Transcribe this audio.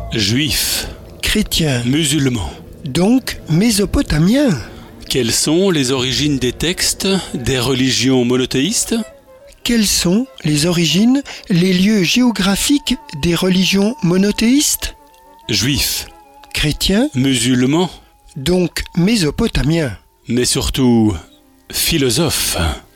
Juifs, chrétiens, musulmans. donc mésopotamiens. Quelles sont les origines des textes des religions monothéistes? Quelles sont les origines, les lieux géographiques des religions monothéistes? Juifs, Chrétiens, musulmans, donc mésopotamiens. mais surtout philosophes.